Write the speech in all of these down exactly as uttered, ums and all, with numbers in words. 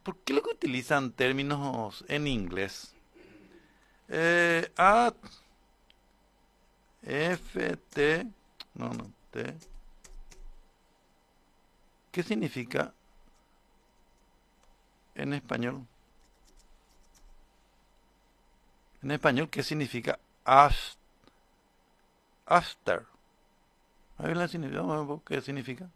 ¿por qué lo que utilizan términos en inglés? Eh, A, F, T, no, no, T. ¿Qué significa en español? En español, ¿qué significa as- after? A ver, la significa- vamos a ver ¿qué significa?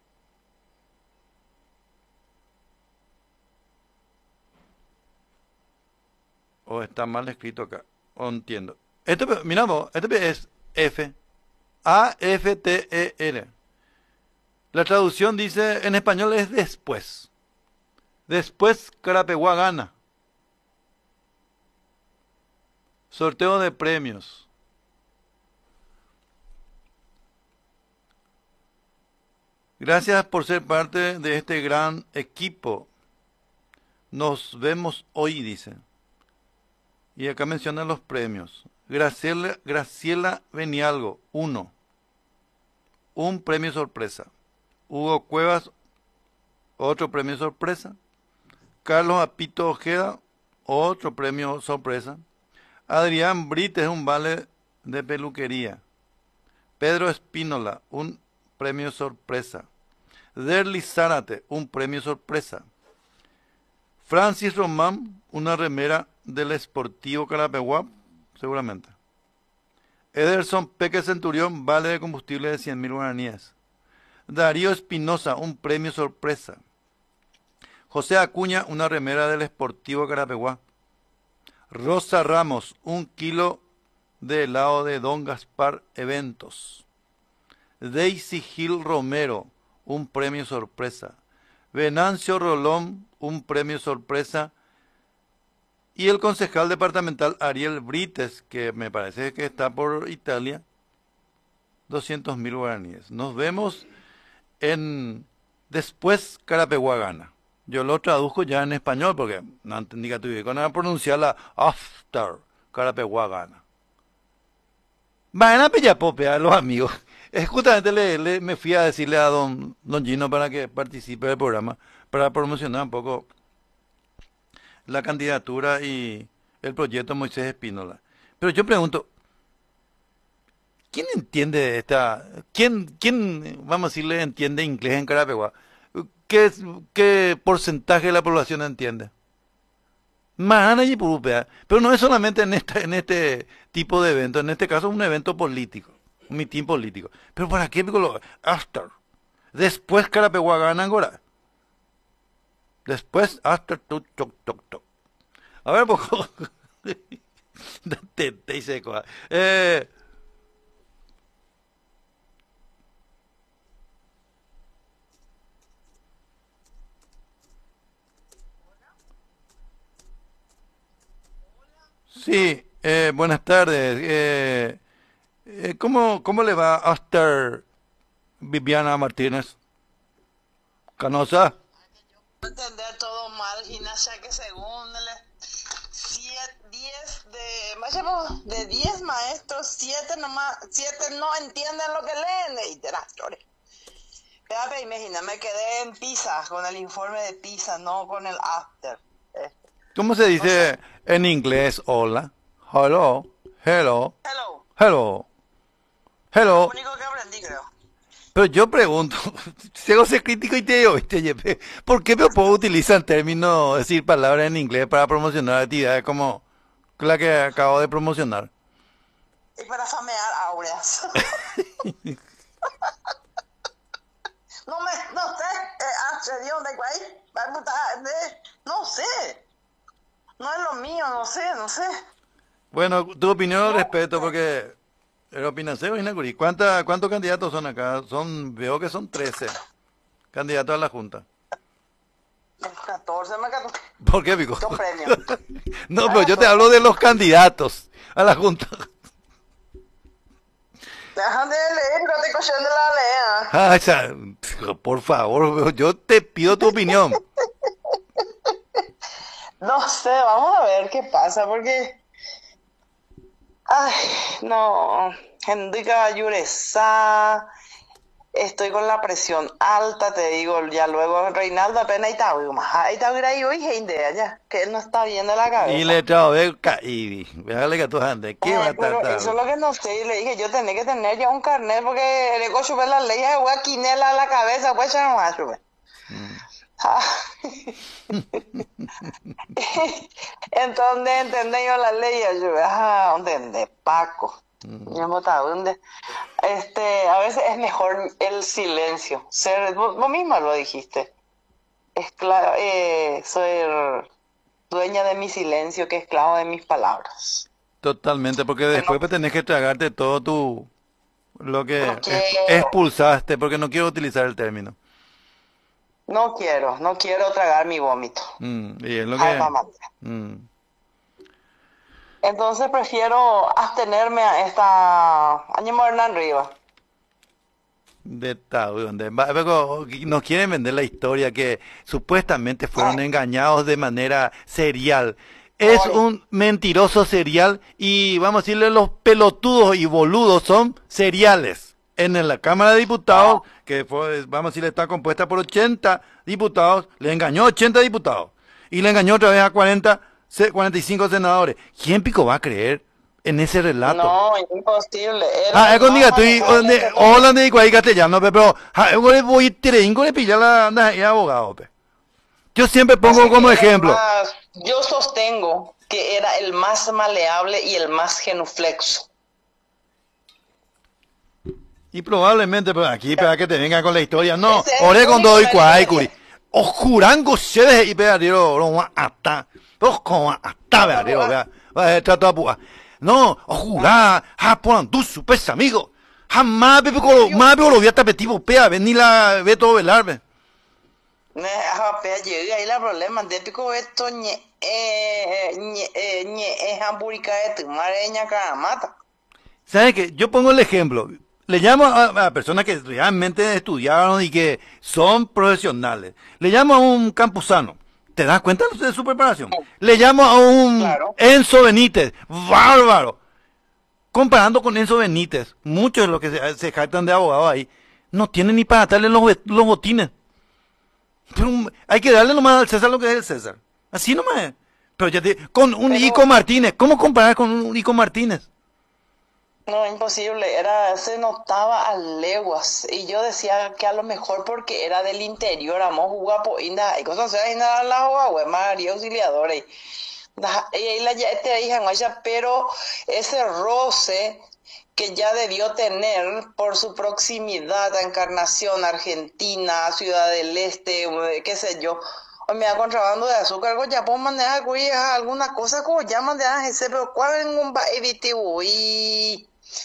O está mal escrito acá. O entiendo. Esto, mira vos, esto es F. A, F, T, E, R. La traducción dice, en español es después. Después, Carapeguá gana. Sorteo de premios. Gracias por ser parte de este gran equipo. Nos vemos hoy, dice. Y acá menciona los premios. Graciela, Graciela Benialgo, uno. Un premio sorpresa. Hugo Cuevas, otro premio sorpresa. Carlos Apito Ojeda, otro premio sorpresa. Adrián Brites, un vale de peluquería. Pedro Espínola, un premio sorpresa. Derly Zárate, un premio sorpresa. Francis Román, una remera del Sportivo Carapeguá, seguramente. Ederson Peque Centurión, vale de combustible de cien mil guaraníes. Darío Espinosa, un premio sorpresa. José Acuña, una remera del Sportivo Carapeguá. Rosa Ramos, un kilo de helado de Don Gaspar Eventos. Daisy Gil Romero, un premio sorpresa. Venancio Rolón, un premio sorpresa. Y el concejal departamental Ariel Brites, que me parece que está por Italia, doscientos mil guaraníes. Nos vemos en después Carapeguá gana. Yo lo traduzco ya en español porque no entendí que tuve con pronunciarla after Carapeguá gana. Van a Pillapope a los amigos. Es justamente le, le- me fui a decirle a don, don Gino para que participe del programa, para promocionar un poco la candidatura y el proyecto Moisés Espínola. Pero yo pregunto, ¿quién entiende esta, quién, quién, vamos a decirle, entiende inglés en Carapeguá? ¿Qué, es- qué porcentaje de la población entiende? Mahana y Purupea. Pero no es solamente en este, en este tipo de evento, en este caso es un evento político, un mitin político. Pero ¿para qué? Porque lo- after. Después Carapeguá gana Angora. Después, after, tu, toc, toc, toc. A ver, poco. te, te hice cosa. Eh, sí, eh, buenas tardes. Eh, eh, ¿cómo, ¿Cómo le va after Viviana Martínez? ¿Canosa? Entender todo mal, gimnasia que según el diez de, vayamos, de diez maestros, siete nomás, siete no entienden lo que leen, y de las flores. Pero imagina, me quedé en PISA, con el informe de PISA, no con el after. Eh, ¿Cómo se no sé. dice en inglés hola? Hello, hello, Hello, hello, lo hello. único que aprendí, creo. Pero yo pregunto, si hago ser crítico y te digo, ¿viste, Yepe? ¿Por qué me puedo utilizar términos, es decir, palabras en inglés para promocionar actividades como la que acabo de promocionar? Y para famear aureas. No me, no sé, eh, H, Dios de Guay, va a putar, de- no sé, no es lo mío, no sé, no sé, Bueno, tu opinión al no respeto, sé. porque el opinación es Inacuri. ¿Cuánta, ¿Cuántos candidatos son acá? Son, veo que son trece candidatos a la Junta. catorce me catorce. ¿Por qué, Pico? Dos premios. No, A pero yo te catorce. hablo de los candidatos a la Junta. Dejan de leer, no te cogiendo la lea. Ah, o sea, por favor, yo te pido tu opinión. No sé, vamos a ver qué pasa, porque. Ay, no. Henrika Yureza. Estoy con la presión alta, te digo, ya luego Reinaldo apenas está más. Ahí está ahí hoy gente allá, que él no está bien de la Y cabeza. le trajo de caí, véale que tú andes, ¿qué va Eh, a pero tratar? eso es lo que no sé, y le dije, yo tenía que tener ya un carnet porque le cocho ver las leyes de guaquinela a la cabeza, pues ya no más, Rubén. Mm. Ah. Entonces entendí yo las leyes, yo, ah, ¿entendés? Paco. Mm. Yo botaba, ¿dónde? Este, a veces es mejor el silencio. Ser, vos, vos misma lo dijiste. Escla eh, ser dueña de mi silencio que esclavo de mis palabras. Totalmente, porque Que no, después pues, tenés que tragarte todo tu lo que no exp- quiero, expulsaste, porque no quiero utilizar el término. no quiero, no quiero tragar mi vómito. Mm, y es lo que... Alma mater. mm, Entonces prefiero abstenerme a esta Añemo Hernán Rivas. de tal, donde va- luego nos quieren vender la historia que supuestamente fueron engañados de manera serial. Es Ore. un mentiroso serial y vamos a decirle los pelotudos y boludos son seriales. En la Cámara de Diputados, que fue, vamos a decirle está compuesta por ochenta diputados, le engañó a ochenta diputados y le engañó otra vez a cuarenta, se- cuarenta y cinco senadores. ¿Quién pico va a creer en ese relato? No, imposible. Era Ah, el eko más diga estoy manejable donde de hola de igual castellano, pe, pero ja, yo voy a tirar ingo de pillar la anda y abogado, pe. Yo siempre pongo Pasa que como era el ejemplo. más, yo sostengo que era el más maleable y el más genuflexo. Y probablemente pero aquí para que te vengan con la historia, no, Ese es ore el con único todo y mérito cuay, que curi. tiene. O jurango se de y pega tiro, lo va hasta. Pero como hasta vea tiro, vea. Va trato a pua. No, o jurar, ha ponan tu su pesa amigo. Jamás pe ko más pe lo voy a tapetivo pea, ven ni la ve todo velar, ve. Ne, ajá, pe, llegué ahí la problema. De pico esto ñe, eh, ñe, eh, ñe, es hambúrica de tu mareña caramata. ¿Sabes qué? Yo pongo el ejemplo. Le llamo a, a personas que realmente estudiaron y que son profesionales. Le llamo a un campusano. ¿Te das cuenta de su preparación? Le llamo a un Claro. Enzo Benítez. Bárbaro. Comparando con Enzo Benítez, muchos de los que se, se jactan de abogados ahí no tienen ni para darle los, be- los botines. Pero um, hay que darle nomás al César lo que es el César. Así nomás es. Pero ya te, con un Pero Ico Martínez. ¿Cómo comparar con un Ico Martínez? no, imposible, era, se notaba a leguas, y yo decía que a lo mejor porque era del interior, amo guapo, y nada, y cosas así, y nada, la agua, María Auxiliadora, y da- y ahí la ya te dije, guaya, pero ese roce que ya debió tener por su proximidad a Encarnación, Argentina, Ciudad del Este, eh, qué sé yo, o me da contrabando de azúcar, algo ya puedo manejar, alguna cosa como llaman de ese, pero cuál en un baby y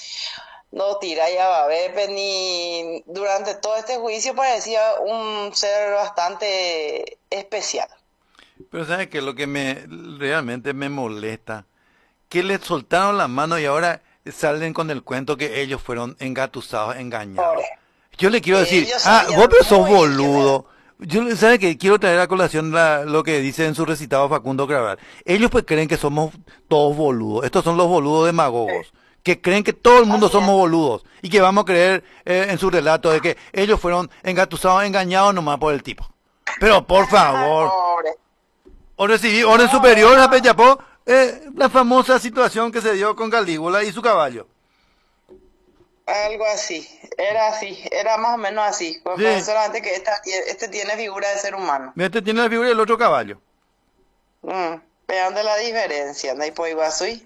no, tira ya va a ver, ni durante todo este juicio parecía un ser bastante especial. Pero ¿sabes qué? Lo que me realmente me molesta, que les soltaron la mano y ahora salen con el cuento que ellos fueron engatusados, engañados. Pobre. Yo le quiero decir, Ellos ah, sabían vos pero sos muy bien quién era. boludo. Yo, ¿sabe qué? Quiero traer a colación la- lo que dice en su recitado Facundo Cabral. Ellos pues creen que somos todos boludos. Estos son los boludos demagogos. Que creen que todo el mundo Así somos es. boludos. Y que vamos a creer eh, en su relato de que ellos fueron engatusados, engañados nomás por el tipo. Pero por favor. Pobre. O recibí orden superior a Peyapó, eh, la famosa situación que se dio con Calígula y su caballo. Algo así, era así, era más o menos así, porque Sí, solamente que esta, este tiene figura de ser humano. este tiene la figura del otro caballo. Mm, vean de la diferencia, no hay por igual soy.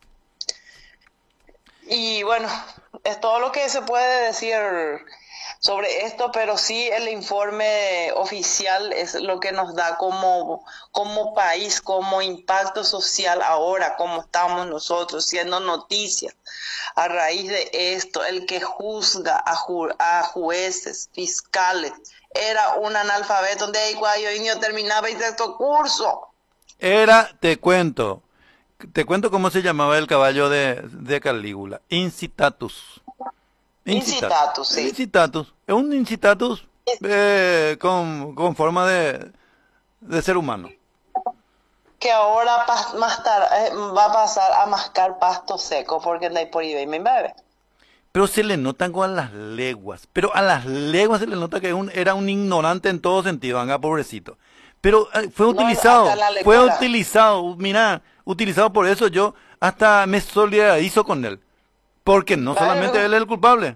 Y bueno, es todo lo que se puede decir sobre esto, pero sí el informe oficial es lo que nos da como, como país, como impacto social ahora, como estamos nosotros siendo noticias. A raíz de esto, el que juzga a, ju a jueces, fiscales, era un analfabeto de ahí cuando yo niño terminaba el sexto curso. Era, te cuento, te cuento cómo se llamaba el caballo de, de Calígula. Incitatus. Incitatus, El sí. incitatus. Es un incitatus eh, con, con forma de, de ser humano. Que ahora más tarde va a pasar a mascar pasto seco porque no hay por ahí, me bebé. pero se le notan con a las leguas. Pero a las leguas se le nota que un, era un ignorante en todo sentido, anga pobrecito. Pero eh, fue utilizado, no, fue utilizado, mira, utilizado por eso yo hasta me solidarizo con él. Porque no Claro. solamente él es el culpable.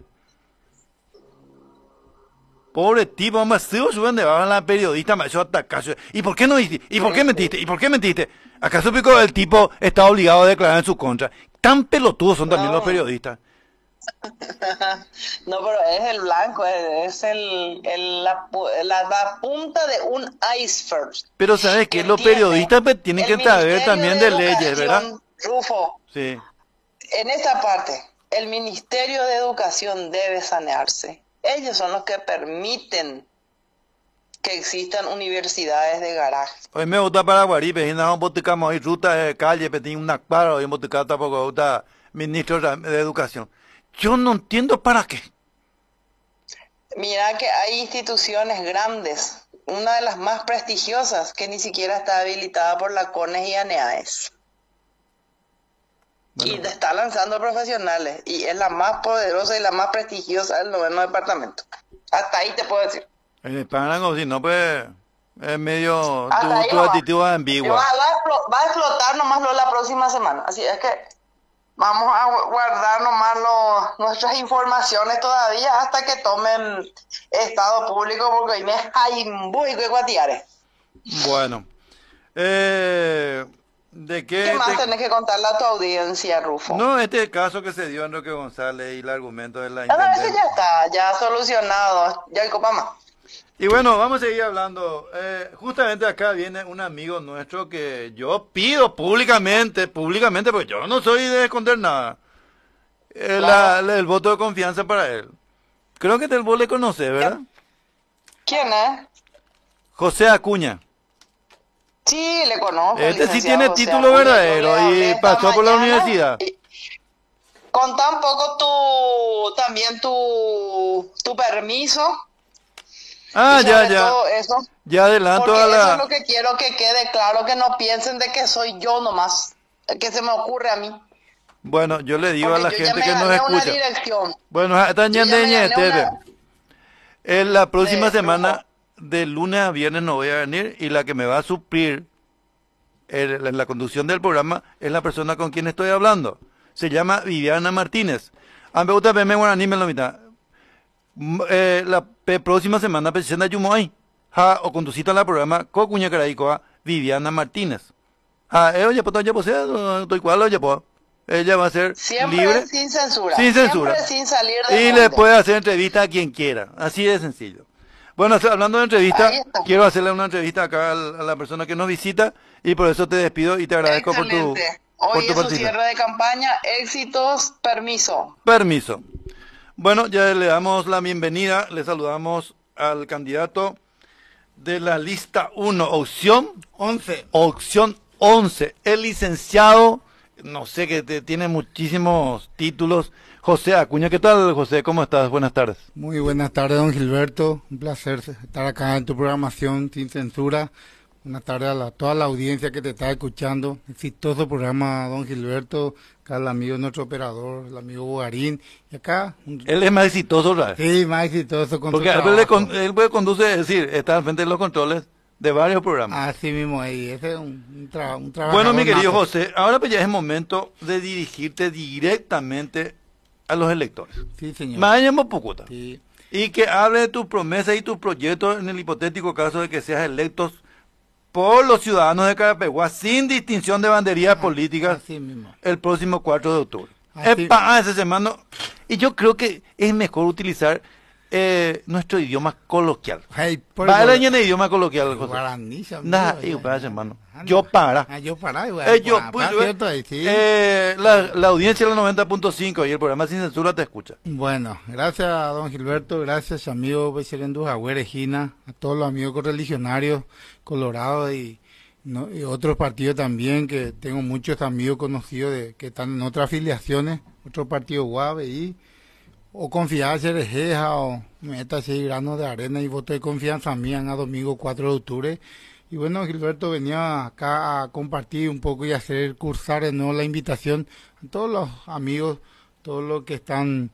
Pobre tipo, me sigo subiendo a la periodista, me hizo atacar. ¿Y por qué no dijiste? ¿Y por qué mentiste? ¿Y por qué mentiste? ¿Acaso pico el tipo está obligado a declarar en su contra? Tan pelotudos son también No. los periodistas. No, pero es el blanco, es, es el, el- la, pu- la- la punta de un iceberg. Pero sabes que los ¿Entiendes? periodistas pues, tienen El que saber Ministerio también de leyes, Educación, ¿verdad? Rufo, Sí. en esta parte, el Ministerio de Educación debe sanearse. Ellos son los que permiten que existan universidades de garaje. Hoy me gusta Paraguay, pero no boticamos ahí ruta de calle, pero tiene una cuadra, y botica tampoco gusta ministro de Educación. Yo no entiendo para qué. Mira que hay instituciones grandes, una de las más prestigiosas, que ni siquiera está habilitada por la CONES y ANEAES. Bueno, Y está lanzando profesionales, y es la más poderosa y la más prestigiosa del noveno departamento. Hasta ahí te puedo decir. en España, como si no, pues, es medio, Hasta tu, ahí tu nomás. actitud es Y ambigua. va, va a explo- va a explotar nomás lo la próxima semana. Así es que vamos a gu- guardar nomás lo- nuestras informaciones todavía hasta que tomen estado público, porque hoy me hay muy que guatiares. Bueno, eh, ¿de qué? ¿Qué más te- tenés que contarle a tu audiencia, Rufo? No, este caso que se dio a Enrique González y el argumento de la Ah, no, ese intendencia. ya está, ya solucionado. Ya hay copa más. Y bueno, vamos a seguir hablando. Eh, justamente acá viene un amigo nuestro que yo pido públicamente, públicamente, porque yo no soy de esconder nada, eh, la- Claro. la- el voto de confianza para él. Creo que vos le conoces, ¿verdad? ¿Quién es? José Acuña. Sí, le conozco. Este sí licenciado tiene José título Acuña. verdadero Yo le hablé y esta pasó por la mañana universidad. y- Contá un poco tu, también tu, tu permiso. Ah, y ya, sobre ya. todo eso, Ya adelanto porque a eso es la... lo que quiero que quede claro, que no piensen de que soy yo nomás, que se me ocurre a mí. Bueno, yo le digo a Porque la yo ya gente me que nos gané una escucha. dirección. Bueno, están Yo ya me gané una- En la próxima de semana, de lunes a viernes, no voy a venir y la que me va a suplir el- en la conducción del programa es la persona con quien estoy hablando. Se llama Viviana Martínez. Ambe me guaraní me lo mitad. M- eh, La pe- próxima semana presenta Yumoy. Ha o conducita la programa co cuña caraícoa Viviana Martínez. Ah, eh, oye, pues, oye, pues, eh, estoy cual, oye, pues. Ella va a ser Siempre libre. sin censura. Sin censura. Siempre sin salir de Y le puede hacer entrevista a quien quiera. Así de sencillo. Bueno, o sea, hablando de entrevista, Ahí está. quiero hacerle una entrevista acá al- a la persona que nos visita y por eso te despido y te agradezco por tu, Excelente. por Hoy tu es su participación. cierre de campaña. Éxitos, permiso. Permiso. Bueno, ya le damos la bienvenida, le saludamos al candidato de la lista uno, opción once. Opción once, el licenciado, no sé, que te- tiene muchísimos títulos, José Acuña. ¿Qué tal, José? ¿Cómo estás? Buenas tardes. Muy buenas tardes, don Gilberto. Un placer estar acá en tu programación sin censura. Buenas tardes a la- toda la audiencia que te está escuchando. Exitoso programa, don Gilberto. Acá el amigo, nuestro operador, el amigo Bogarín. Y acá, un- Él es más exitoso, ¿verdad? sí, más exitoso con Porque su a él, le trabajo. con- él puede conduce, es decir, está al frente de los controles de varios programas. Así mismo ahí. Ese es un, un, tra un trabajo. Bueno, mi querido José, ahora pues ya es momento de dirigirte directamente a los electores. Sí, señor. Mañana Pucuta. Sí. Y que hable de tus promesas y tus proyectos en el hipotético caso de que seas electos por los ciudadanos de Carapeguá sin distinción de banderías políticas Así mismo. el próximo cuatro de octubre. Así- Epa, ah, ese semana. Y yo creo que es mejor utilizar eh, nuestro idioma coloquial. Hey, por Va el- el en el idioma coloquial, José. Guaraní, amigo, Nada, ya, hijo, para ya. hermano. Ah, Yo no. para. Ah, yo para, igual. Eh, yo, Ah, pues, está cierto ahí, sí. eh, la, la audiencia de la noventa punto cinco y el programa Sin Censura te escucha. Bueno, gracias a don Gilberto, gracias amigo Becherendo Jagüe Regina, a todos los amigos correligionarios, Colorado y, no- y otros partidos también, que tengo muchos amigos conocidos de, que están en otras afiliaciones, otros partidos Guave y o confianza Cerejeja o meta seis granos de arena y voto de confianza mían a domingo cuatro de octubre. Y bueno, Gilberto venía acá a compartir un poco y hacer cursar de nuevo la invitación a todos los amigos, todos los que están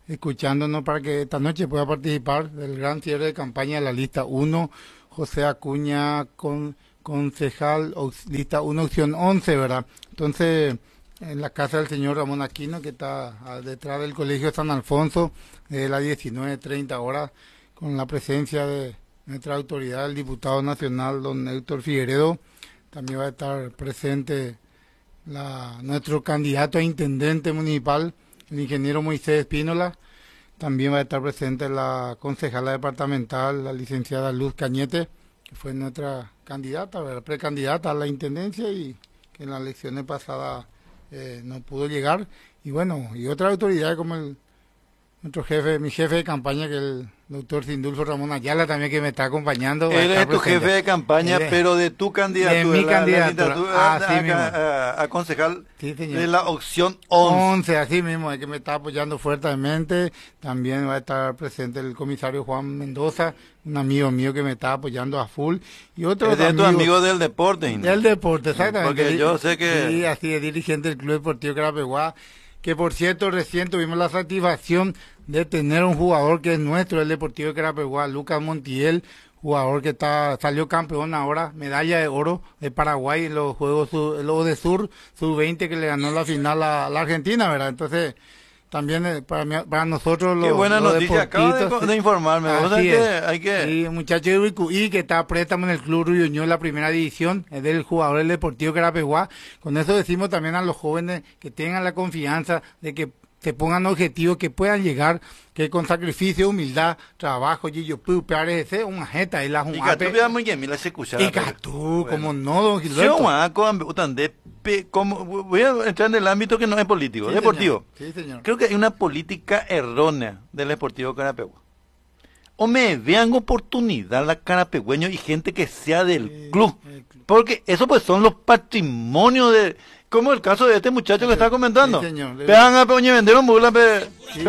escuchándonos para que esta noche pueda participar del gran cierre de campaña de la lista uno, José Acuña, con, concejal, lista uno, opción once, ¿verdad? Entonces, en la casa del señor Ramón Aquino, que está detrás del Colegio San Alfonso, de las diecinueve treinta horas, con la presencia de nuestra autoridad, el diputado nacional, don Héctor Figueredo. También va a estar presente la, nuestro candidato a intendente municipal, el ingeniero Moisés Espínola. También va a estar presente la concejala departamental, la licenciada Luz Cañete, que fue nuestra candidata, ¿verdad? Precandidata a la intendencia y que en las elecciones pasadas eh, no pudo llegar. Y bueno, y otras autoridades como el nuestro jefe, mi jefe de campaña, que es el doctor Sindulfo Ramón Ayala, también, que me está acompañando. Él es tu jefe de campaña, es, pero de tu candidatura. De mi la, candidatura. La así a, mismo. A, a, a concejal sí, señor. De la opción once. once, así mismo, es que me está apoyando fuertemente. También va a estar presente el comisario Juan Mendoza, un amigo mío que me está apoyando a full. Y otro es de tu amigo del deporte. ¿No? Del deporte, exactamente. Porque yo sé que... Sí, así es, dirigente del Club Deportivo Carapeguá. Que por cierto, recién tuvimos la satisfacción de tener un jugador que es nuestro, el Deportivo de Carapeguá, Lucas Montiel, jugador que está salió campeón ahora, medalla de oro de Paraguay en los Juegos los de Sur, sub veinte, que le ganó la final a la Argentina, ¿verdad? Entonces, también eh, para, mí, para nosotros los Qué buena los noticia, acabo de, de informarme. ¿Vos hay, que, hay que... Sí, un muchacho de Uicuí que está a préstamo en el Club Ruyuñó en la primera división, es del jugador del Deportivo Carapeguá. Con eso decimos también a los jóvenes que tengan la confianza de que se pongan objetivos, que puedan llegar, que con sacrificio, humildad, trabajo, y yo puedo ese una jeta y la y que tú veas muy bien, mira se escucha. Y que tú, como no, don Gilberto. Como voy a entrar en el ámbito que no es político, sí, deportivo. Señor. Sí, señor. Creo que hay una política errónea del Deportivo Carapeguá. O me vean oportunidad la carapegüeño y gente que sea del sí, club. club. Porque eso pues son los patrimonios de... Como el caso de este muchacho sí, que está comentando. Sí, señor. Vean a Peña vender un burla, pe... sí.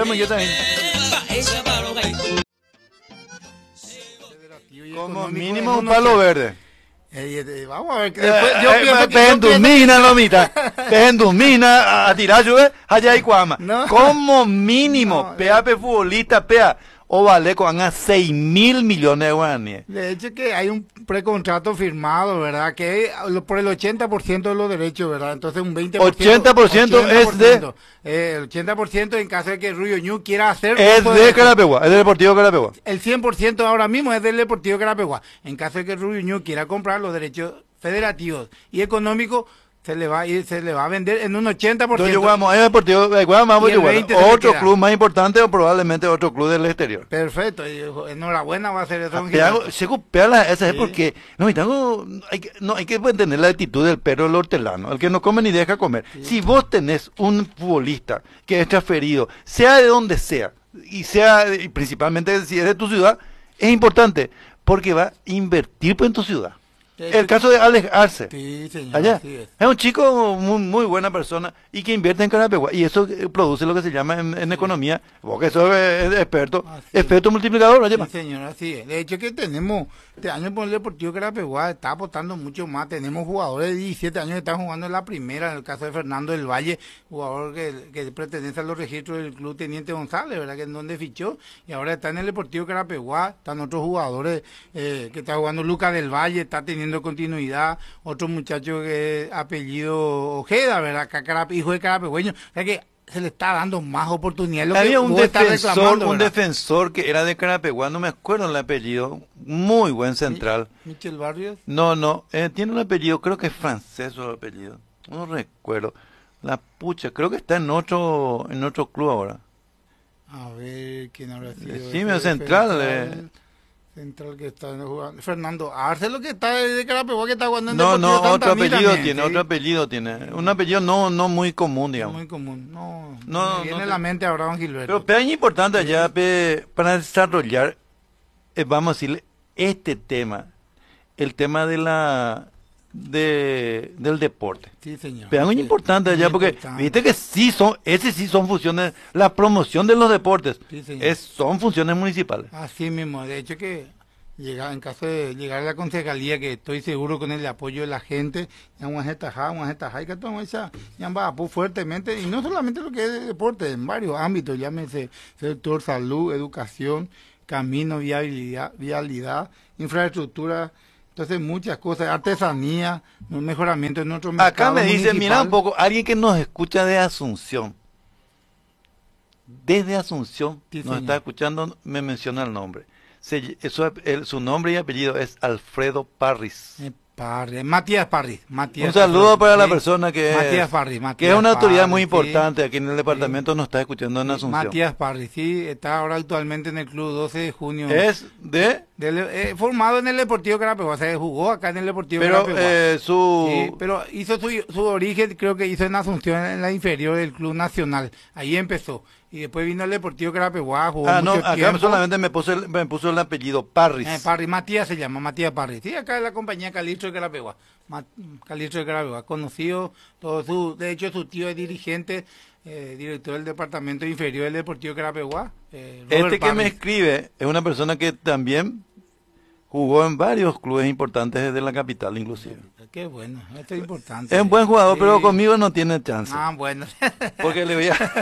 Como mínimo un palo verde. Eh, eh, vamos a ver, que después, yo eh, pienso eh, que Pendumina, lomita. Pendumina, a tirar lluvia, allá hay cuama. No. Como mínimo, no, pea, pe futbolista, pea. O vale con a seis mil millones de guaraníes. De hecho que hay un precontrato firmado, ¿verdad? Que por el ochenta por ciento de los derechos, ¿verdad? Entonces un veinte por ciento. ochenta por ciento, ochenta por ciento es de... Eh, el ochenta por ciento en caso de que Ruyo Ñu quiera hacer... Es de Carapeguá, es del Deportivo Carapeguá. El cien por ciento ahora mismo es del Deportivo Carapeguá. En caso de que Ruyo Ñu quiera comprar los derechos federativos y económicos, se le va a ir, se le va a vender en un ochenta por ciento. Entonces, vamos, es Deportivo, vamos, otro club más importante o probablemente otro club del exterior. Perfecto, enhorabuena va a ser eso. Se recupera esa es porque no, tengo, hay que, no hay que tener la actitud del perro del hortelano, el que no come ni deja comer. Sí. Si vos tenés un futbolista que es transferido, sea de donde sea, y sea y principalmente si es de tu ciudad, es importante porque va a invertir pues, en tu ciudad. El caso de Alex Arce, sí, señor, allá, es. es un chico muy, muy buena persona y que invierte en Carapeguá y eso produce lo que se llama en, en sí. economía, vos que sos experto, así efecto es. multiplicador, ¿no? Sí, señor, así es. De hecho que tenemos, este año por el Deportivo Carapeguá está apostando mucho más, tenemos jugadores de diecisiete años que están jugando en la primera, en el caso de Fernando del Valle, jugador que, que pertenece a los registros del Club Teniente González, ¿verdad? Que es donde fichó y ahora está en el Deportivo Carapeguá, están otros jugadores eh, que está jugando Lucas del Valle, está teniendo continuidad, otro muchacho que es apellido Ojeda, ¿verdad? Hijo de carapegüeño, o sea que se le está dando más oportunidades. Había un defensor, un defensor que era de Carapeguá, no me acuerdo el apellido, muy buen central. ¿Michel Barrios? No, no, eh, tiene un apellido, creo que es francés su apellido, no recuerdo. La pucha, creo que está en otro en otro club ahora. A ver, ¿quién habrá sido? Sí, medio central. Eh. Central que está jugando. Fernando Arce, lo que está de Carapeguá, que está jugando en No, no, otro apellido también, tiene, ¿sí? otro apellido tiene. Un apellido no no muy común, digamos. No muy común, no. No, me viene no a te... la mente ahora don Gilberto. Pero pequeño importante allá, sí. pe, para desarrollar, eh, vamos a decirle, este tema, el tema de la de del deporte. Sí, señor. Pero es muy sí, importante allá porque importante. Viste que sí son, ese sí son funciones, la promoción de los deportes, sí, es, son funciones municipales. Así mismo, de hecho que llegar, en caso de llegar a la concejalía, que estoy seguro con el apoyo de la gente, ya vamos a estar, vamos a estar, que tomamos esa, ya va fuertemente, y no solamente lo que es deporte, en varios ámbitos, llámese sector salud, educación, camino, viabilidad, vialidad, infraestructura. Entonces, muchas cosas, artesanía, un mejoramiento en nuestro mercado Acá me dice, municipal. mira un poco, alguien que nos escucha de Asunción. Desde Asunción Sí, nos señor. está escuchando, me menciona el nombre. Se- eso, el- su nombre y apellido es Alfredo Parris. Eh, Parri, Matías Parris. Matías Un saludo Parris, para la sí. persona que Matías es, Parris, que Matías es una autoridad muy Parris, sí. importante aquí en el departamento, nos está escuchando en Asunción. Matías Parris, sí, está ahora actualmente en el club doce de junio. Es de, Del- eh, formado en el Deportivo Carapeguá, o sea, jugó acá en el Deportivo pero Carapeguá. eh, su... Sí, pero hizo su, su origen, creo que hizo en Asunción, en la inferior del Club Nacional. Ahí empezó. Y después vino el Deportivo Carapeguá, jugó Ah, no, mucho acá tiempo. solamente me puso el, me puso el apellido Parris. Eh, Parri, Matías se llama, Matías Parri. Sí, acá es la compañía Calistro de Carapeguá. Ma- Calistro de Carapeguá, conocido, todo su, de hecho su tío es dirigente, eh, director del departamento inferior del Deportivo Carapeguá. Eh, Robert Este que me Parris. escribe es una persona que también jugó en varios clubes importantes desde la capital, inclusive. Qué bueno, esto es importante. Es un buen jugador, Sí. pero conmigo no tiene chance. Ah, bueno. Porque le voy a,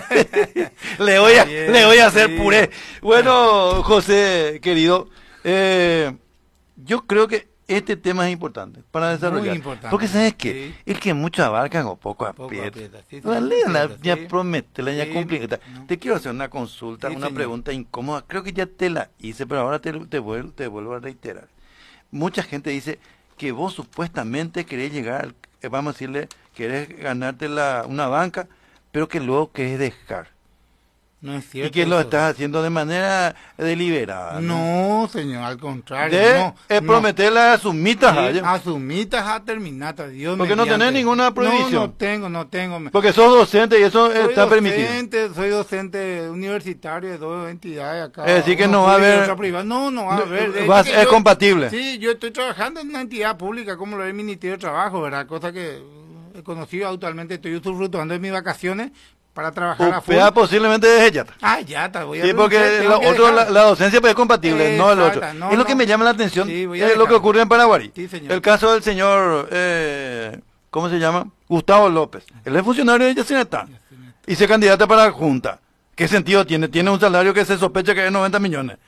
le voy a, Bien, le voy a hacer sí. puré. Bueno, José, querido, eh, yo creo que este tema es importante para desarrollar. Muy importante, Porque sabes qué, sí. el que mucho abarca o poco Poco aprieta. aprieta, sí, sí, La sí, ley, la- sí, ya sí. prométela, ya Sí, cumplí. no. Te quiero hacer una consulta, Sí, una señor. pregunta incómoda. Creo que ya te la hice, pero ahora te, te, vuelvo, te vuelvo a reiterar. Mucha gente dice que vos supuestamente querés llegar, al- eh, vamos a decirle, querés ganarte la, una banca, pero que luego querés dejar. No es Y cierto. que lo eso. estás haciendo de manera deliberada. No, señor, al contrario. De no, eh, no. prometerle a sus mitas. Sí, Jaya. asumitas a terminata, Dios Porque no mediante. tenés ninguna prohibición. No, no tengo, no tengo. Porque sos docente y eso Soy está permitido. docente, soy docente universitario de dos entidades acá. Es decir, que una no va a pública y haber- otra privada. No, no va a No, haber. De vas- hecho que es yo- compatible. Sí, yo estoy trabajando en una entidad pública como lo es el Ministerio de Trabajo, ¿verdad? Cosa que he conocido actualmente, estoy usufructuando de mis vacaciones para trabajar a full. Upea posiblemente desde ya. Ah, ya, te voy a Sí, porque renunciar, tengo lo que otro, dejar. la, la docencia pues, es compatible, no el otro. Exacto, no, es lo no. que me llama la atención, Sí, voy a es lo dejar. que ocurre en Paraguay. Sí, señor. El caso del señor, eh, ¿cómo se llama? Gustavo López. Él es funcionario de Yacinetá y se candidata para la Junta. ¿Qué sentido tiene? Tiene un salario que se sospecha que es noventa millones.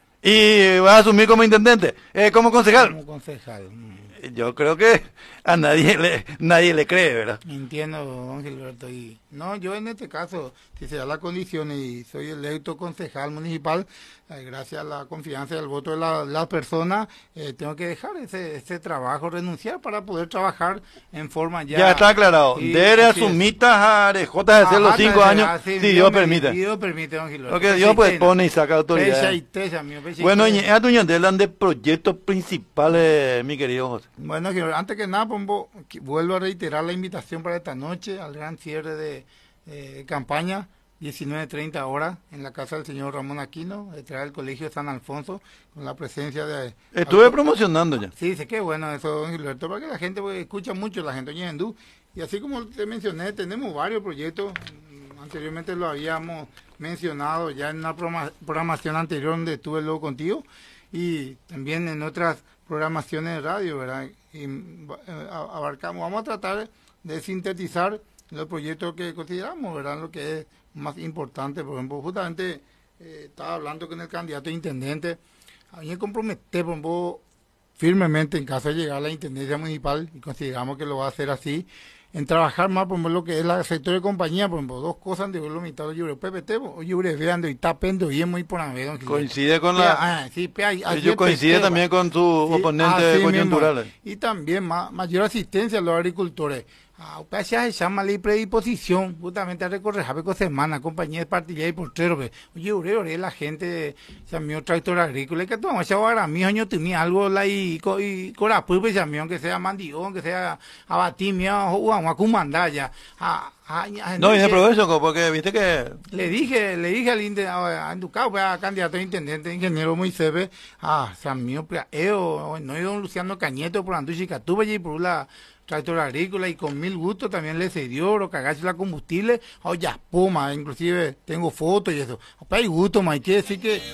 Y va a asumir como intendente, eh, como concejal. Como concejal. mm. Yo creo que a nadie le, nadie le cree, ¿verdad? Entiendo, don Gilberto. Y no, yo en este caso, si se da la condición y soy electo concejal municipal, eh, gracias a la confianza y al voto de la, la persona, eh, tengo que dejar ese, ese trabajo, renunciar para poder trabajar en forma ya. Ya, está aclarado. Sí, Debe así es. asumitas a arejotas de hacer los Ajá, cinco será, años, sí, si Dios me- permite. si Dios permite, don Gilberto. Porque Dios pues pone y saca autoridad. Pecha y techa, mío, pecha y Bueno, techa. y a Tuñandelan de proyectos principales, mi querido José. Bueno, Gilberto, antes que nada, Pombo, que- vuelvo a reiterar la invitación para esta noche al gran cierre de eh, campaña, diecinueve treinta horas, en la casa del señor Ramón Aquino, detrás del Colegio San Alfonso, con la presencia de... Estuve promocionando ya. Sí, sé que bueno eso, don Gilberto, porque la gente pues, escucha mucho, la gente oye hindú. Y así como te mencioné, tenemos varios proyectos. mm, Anteriormente lo habíamos mencionado ya en una programa- programación anterior donde estuve luego contigo. Y también en otras programaciones de radio, ¿verdad? Y mm, eh, a- abarcamos, vamos a tratar de sintetizar los proyectos que consideramos, ¿verdad? Lo que es más importante, por ejemplo, justamente eh, estaba hablando con el candidato a intendente. A mí me compromete, por ejemplo, firmemente en caso de llegar a la intendencia municipal, y consideramos que lo va a hacer así, en trabajar más, por ejemplo, lo que es el sector de compañía, por ejemplo, dos cosas de lo mitad de P P T, o Yure vean, y tapendo y es muy por haber, don Gilberto. Coincide con la... Ah, sí, pe- ahí- así Ellos es, coincide pesquero. también con su Sí, oponente así coyuntural. mismo. Y también ma- mayor asistencia a los agricultores. Ah, o sea, se llama ley predisposición, justamente a recorrer jabeco semana, compañía de partilla y portero. Pues. Oye, ore, ore, la gente, se mío tractor agrícola, y que tomamos ahora mi año tenía algo la y co- y corapu, pues ya mío, aunque sea mandión, que sea abatimia o acuamandaya. Ah, ah, ah, No, y de que- provecho, porque viste que... le dije, le dije al inde, a, a Enducado, pues, a candidato a intendente, ingeniero Moisés, pues, ah, San mío, pues, eo, no, y don Luciano Cañeto, por Anduchica, tuve y por la tractor agrícola, y con mil gustos también le cedió, lo cagaste la combustible, oye, puma, inclusive tengo fotos y eso, pues, hay gusto, ma, hay que decir que